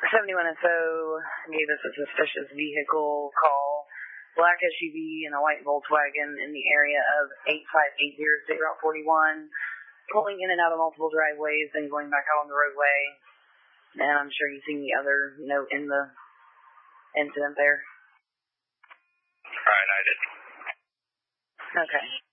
71 SO gave us a suspicious vehicle call. Black SUV and a white Volkswagen in the area of 8580 State Route 41, pulling in and out of multiple driveways and going back out on the roadway. And I'm sure you've seen the other note in the incident there. Alright, I did. Okay.